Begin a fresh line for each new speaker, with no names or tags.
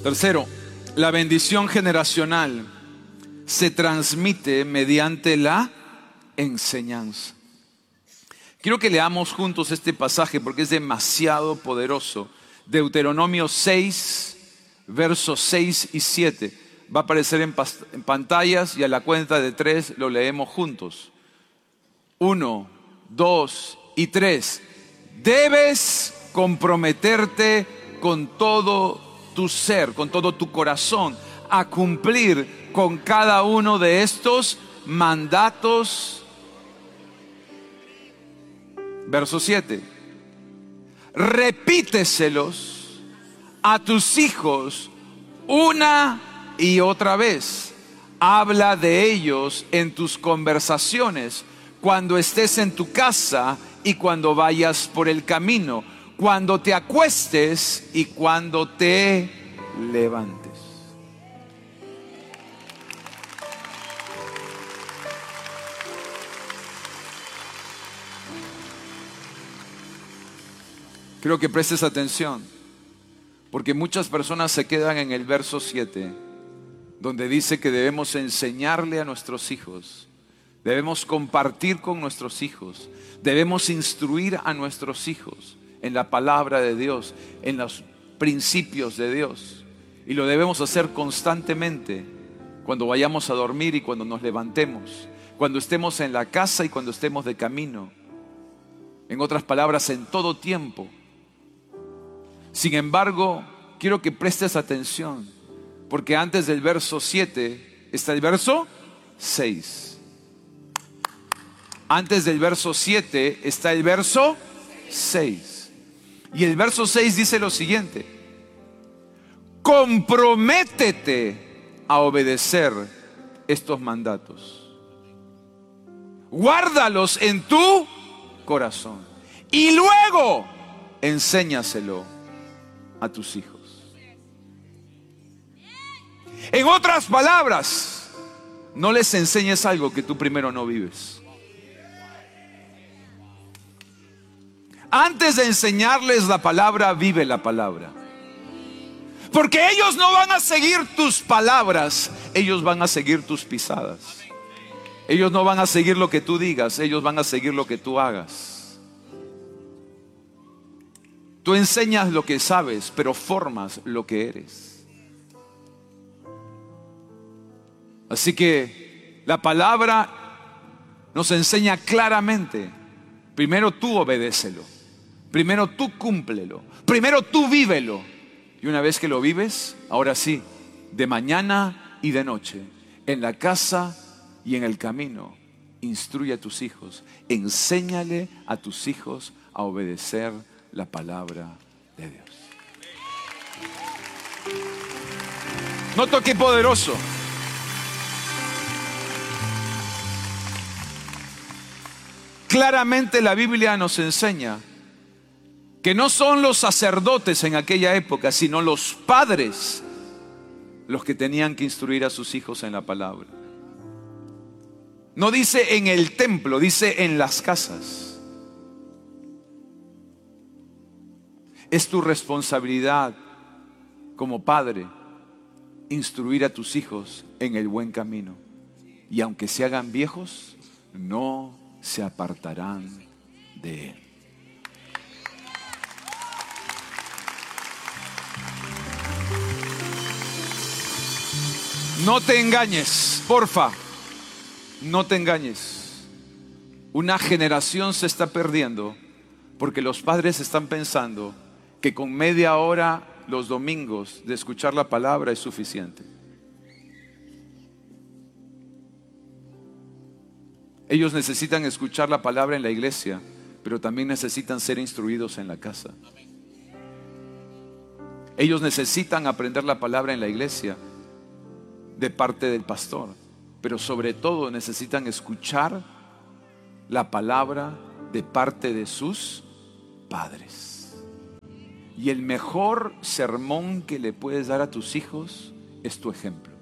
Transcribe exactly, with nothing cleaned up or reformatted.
Tercero, la bendición generacional se transmite mediante la enseñanza. Quiero que leamos juntos este pasaje porque es demasiado poderoso. Deuteronomio seis, versos seis y siete. Va a aparecer en, en pantallas y a la cuenta de tres lo leemos juntos. Uno, dos y tres. Debes comprometerte con todo tu ser, con todo tu corazón, a cumplir con cada uno de estos mandatos. Verso siete. Repíteselos a tus hijos una y otra vez. Habla de ellos en tus conversaciones, cuando estés en tu casa y cuando vayas por el camino, cuando te acuestes y cuando te levantes. Quiero que prestes atención, porque muchas personas se quedan en el verso siete, donde dice que debemos enseñarle a nuestros hijos, debemos compartir con nuestros hijos, debemos instruir a nuestros hijos en la palabra de Dios, en los principios de Dios. Y lo debemos hacer constantemente, cuando vayamos a dormir y cuando nos levantemos, cuando estemos en la casa y cuando estemos de camino. En otras palabras, en todo tiempo. Sin embargo, quiero que prestes atención, porque antes del verso siete está el verso seis. Antes del verso siete está el verso seis. Y el verso seis dice lo siguiente: comprométete a obedecer estos mandatos. Guárdalos en tu corazón y luego enséñaselo a tus hijos. En otras palabras, no les enseñes algo que tú primero no vives. Antes de enseñarles la palabra, vive la palabra. Porque ellos no van a seguir tus palabras, ellos van a seguir tus pisadas. Ellos no van a seguir lo que tú digas, ellos van a seguir lo que tú hagas. Tú enseñas lo que sabes, pero formas lo que eres. Así que la palabra nos enseña claramente: primero tú obedécelo, primero tú cúmplelo, primero tú vívelo. Y una vez que lo vives, ahora sí, de mañana y de noche, en la casa y en el camino, instruye a tus hijos, enséñale a tus hijos a obedecer la palabra de Dios. Noto qué poderoso. Claramente la Biblia nos enseña que no son los sacerdotes en aquella época, sino los padres los que tenían que instruir a sus hijos en la palabra. No dice en el templo, dice en las casas. Es tu responsabilidad como padre instruir a tus hijos en el buen camino. Y aunque se hagan viejos, no se apartarán de él. No te engañes, porfa. No te engañes. Una generación se está perdiendo porque los padres están pensando que con media hora los domingos de escuchar la palabra es suficiente. Ellos necesitan escuchar la palabra en la iglesia, pero también necesitan ser instruidos en la casa. Ellos necesitan aprender la palabra en la iglesia de parte del pastor, pero sobre todo necesitan escuchar la palabra de parte de sus padres. Y el mejor sermón que le puedes dar a tus hijos es tu ejemplo.